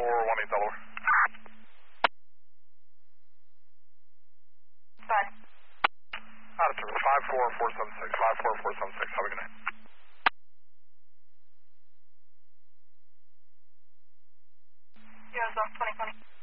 5418 Delaware. Fine. Out of service, 54476, 54476, have a good night. Heroes off 2020.